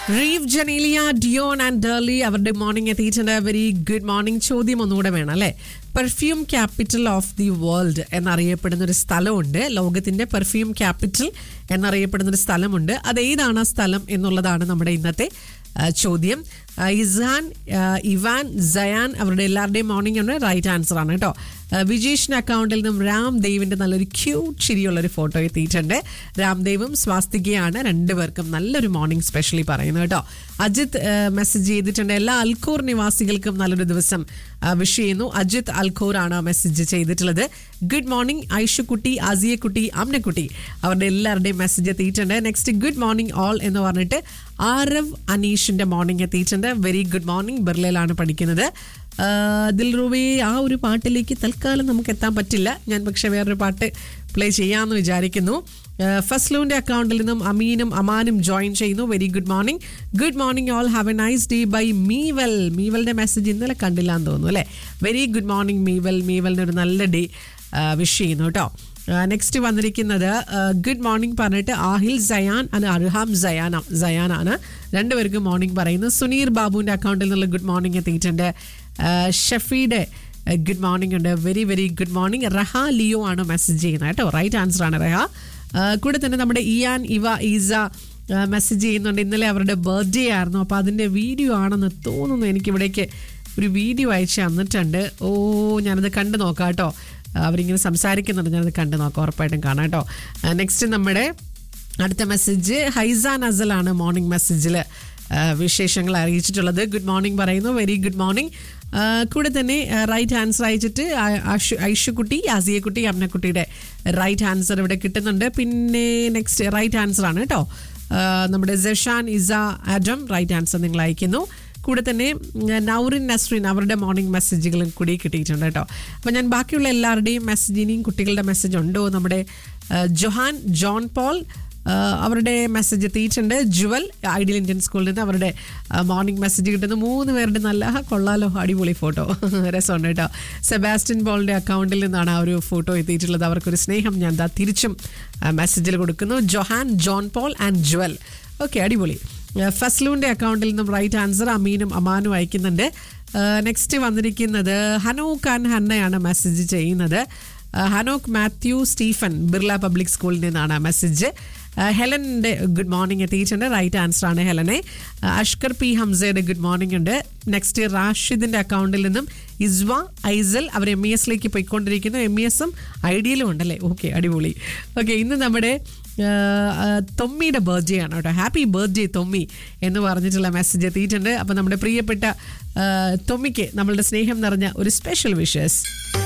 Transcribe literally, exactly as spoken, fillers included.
റീവ് Genelia Dion and ഡേർലി അവരുടെ morning എത്തിയിട്ടുണ്ട്. Very good morning. ചോദ്യം ഒന്നുകൂടെ വേണം അല്ലേ? Perfume capital of the world എന്നറിയപ്പെടുന്ന ഒരു സ്ഥലമുണ്ട്. ലോകത്തിന്റെ പെർഫ്യൂം ക്യാപിറ്റൽ എന്നറിയപ്പെടുന്ന ഒരു സ്ഥലമുണ്ട്. അതേതാണ് ആ സ്ഥലം എന്നുള്ളതാണ് നമ്മുടെ ഇന്നത്തെ ചോദ്യം. ഇസാൻ, ഇവാൻ, സയാൻ അവരുടെ എല്ലാവരുടെയും മോർണിംഗ് ഉണ്ട്. റൈറ്റ് ആൻസർ ആണ് കേട്ടോ. വിജേഷിന്റെ അക്കൗണ്ടിൽ നിന്നും രാംദേവിന്റെ നല്ലൊരു ക്യൂട്ട് ചിരിയുള്ളൊരു ഫോട്ടോ എത്തിയിട്ടുണ്ട്. രാംദേവും സ്വാസ്തികയാണ്, രണ്ടുപേർക്കും നല്ലൊരു മോർണിംഗ് സ്പെഷ്യലി പറയുന്നത് കേട്ടോ. അജിത് മെസ്സേജ് ചെയ്തിട്ടുണ്ട്. എല്ലാ അൽഖോർ നിവാസികൾക്കും നല്ലൊരു ദിവസം വിഷ് ചെയ്യുന്നു. അജിത് അൽഖോർ ആണ് മെസ്സേജ് ചെയ്തിട്ടുള്ളത്. ഗുഡ് മോർണിംഗ് ഐഷുക്കുട്ടി, ആസിയക്കുട്ടി, അമ്നക്കുട്ടി അവരുടെ എല്ലാവരുടെയും മെസ്സേജ് എത്തിയിട്ടുണ്ട്. നെക്സ്റ്റ് ഗുഡ് മോർണിംഗ് ഓൾ എന്ന് പറഞ്ഞിട്ട് ആരവ് അനീഷിന്റെ മോർണിംഗ് എത്തിയിട്ടുണ്ട്. Very good morning. ബിർലയിലാണ് പഠിക്കുന്നത്. ദിൽറുബി ആ ഒരു പാട്ടിലേക്ക് തൽക്കാലം നമുക്ക് എത്താൻ പറ്റില്ല. ഞാൻ പക്ഷെ വേറൊരു പാട്ട് പ്ലേ ചെയ്യാമെന്ന് വിചാരിക്കുന്നു. ഫസ്ലൂന്റെ അക്കൗണ്ടിൽ നിന്നും അമീനും അമാനും ജോയിൻ ചെയ്യുന്നു. Very good morning. Good morning all, have A nice day by മീവൽ. മീവലിന്റെ message ഇന്നലെ കണ്ടില്ല എന്ന് തോന്നുന്നു അല്ലേ? Very good morning മീവൽ. മീവലിന് ഒരു നല്ല ഡേ വിഷ് ചെയ്യുന്നു കേട്ടോ. നെക്സ്റ്റ് വന്നിരിക്കുന്നത് ഗുഡ് മോർണിംഗ് പറഞ്ഞിട്ട് ആഹിൽ സയാൻ ആണ്, അർഹാം സയാൻ സയാനാണ്. രണ്ടുപേർക്കും മോർണിംഗ് പറയുന്നു. സുനീർ ബാബുവിൻ്റെ അക്കൗണ്ടിൽ നിന്നുള്ള ഗുഡ് മോർണിംഗ് എത്തിയിട്ടുണ്ട്. ഷഫീയുടെ ഗുഡ് മോർണിംഗ് ഉണ്ട്. Very very good morning. Raha Leo ആണ് മെസ്സേജ് ചെയ്യുന്നത് കേട്ടോ. റൈറ്റ് ആൻസർ ആണ് റഹ. കൂടെ തന്നെ നമ്മുടെ ഇയാൻ, ഇവ, ഈസ മെസ്സേജ് ചെയ്യുന്നുണ്ട്. ഇന്നലെ അവരുടെ ബർത്ത്ഡേ ആയിരുന്നു. അപ്പോൾ അതിൻ്റെ വീഡിയോ ആണെന്ന് തോന്നുന്നു. എനിക്കിവിടേക്ക് ഒരു വീഡിയോ അയച്ച് തന്നിട്ടുണ്ട്. ഓ, ഞാനത് കണ്ടു നോക്കാം കേട്ടോ. അവരിങ്ങനെ സംസാരിക്കുന്നുണ്ട്, ഞാനത് കണ്ടു നോക്കാം. ഉറപ്പായിട്ടും കാണാം കേട്ടോ. നെക്സ്റ്റ് നമ്മുടെ അടുത്ത മെസ്സേജ് ഹൈസ നസലാണ് മോർണിംഗ് മെസ്സേജിൽ വിശേഷങ്ങൾ അറിയിച്ചിട്ടുള്ളത്. ഗുഡ് മോർണിംഗ് പറയുന്നു. Very good morning. കൂടെ തന്നെ റൈറ്റ് ആൻസർ അയച്ചിട്ട് ഐഷു ഐഷുക്കുട്ടി, ആസിയക്കുട്ടി, അമ്നക്കുട്ടിയുടെ റൈറ്റ് ആൻസർ ഇവിടെ കിട്ടുന്നുണ്ട്. പിന്നെ നെക്സ്റ്റ് റൈറ്റ് ആൻസർ ആണ് കേട്ടോ. നമ്മുടെ സെഷാൻ, ഇസ, ആഡം റൈറ്റ് ആൻസർ നിങ്ങൾ അയക്കുന്നു. കൂടെ തന്നെ നൗറിൻ, നസ്രീൻ അവരുടെ മോർണിംഗ് മെസ്സേജുകളും കൂടി കിട്ടിയിട്ടുണ്ട് കേട്ടോ. അപ്പോൾ ഞാൻ ബാക്കിയുള്ള എല്ലാവരുടെയും മെസ്സേജ്, ഇനിയും കുട്ടികളുടെ മെസ്സേജ് ഉണ്ടോ? നമ്മുടെ ജൊഹാൻ, ജോൺ പോൾ അവരുടെ മെസ്സേജ് എത്തിയിട്ടുണ്ട്. ജുവൽ ഐഡിയൽ ഇന്ത്യൻ സ്കൂളിൽ നിന്ന് അവരുടെ മോർണിംഗ് മെസ്സേജ് കിട്ടുന്നു. മൂന്ന് പേരുടെ നല്ല കൊള്ളാലോ, അടിപൊളി ഫോട്ടോ, രസമുണ്ട് കേട്ടോ. സെബാസ്റ്റ്യൻ പോളിൻ്റെ അക്കൗണ്ടിൽ നിന്നാണ് ആ ഒരു ഫോട്ടോ എത്തിയിട്ടുള്ളത്. അവർക്കൊരു സ്നേഹം ഞാൻ ദാ തിരിച്ചും മെസ്സേജിൽ കൊടുക്കുന്നു. Johan, John Paul and Jual. Okay, അടിപൊളി. ഫസ്ലൂൻ്റെ അക്കൗണ്ടിൽ നിന്നും റൈറ്റ് ആൻസർ അമീനും അമാനും അയക്കുന്നുണ്ട്. നെക്സ്റ്റ് വന്നിരിക്കുന്നത് ഹനോക്ക് ആൻഡ് ഹന്നയാണ് മെസ്സേജ് ചെയ്യുന്നത്. ഹനോക്ക് മാത്യു സ്റ്റീഫൻ ബിർള പബ്ലിക് സ്കൂളിൽ നിന്നാണ് മെസ്സേജ്. ഹെലൻ്റെ ഗുഡ് മോർണിംഗ് എത്തിയിട്ടുണ്ട്. റൈറ്റ് ആൻസർ ആണ് ഹെലനെ. അഷ്കർ പി ഹംസയുടെ ഗുഡ് മോർണിംഗ് ഉണ്ട്. നെക്സ്റ്റ് റാഷിദിൻ്റെ അക്കൗണ്ടിൽ നിന്നും ഇസ്വ, ഐസൽ അവർ എം ഇ എസിലേക്ക് പോയിക്കൊണ്ടിരിക്കുന്നു. എം ഇ എസും ഐഡിയലും ഉണ്ടല്ലേ? ഓക്കെ, അടിപൊളി. ഓക്കെ, ഇന്ന് നമ്മുടെ തൊമ്മിയുടെ ബർത്ത്ഡേ ആണ് കേട്ടോ. ഹാപ്പി ബർത്ത്ഡേ തൊമ്മി എന്ന് പറഞ്ഞിട്ടുള്ള മെസ്സേജ് എത്തിയിട്ടുണ്ട്. അപ്പോൾ നമ്മുടെ പ്രിയപ്പെട്ട തൊമ്മിക്ക് നമ്മളുടെ സ്നേഹം നിറഞ്ഞ ഒരു സ്പെഷ്യൽ വിഷസ്.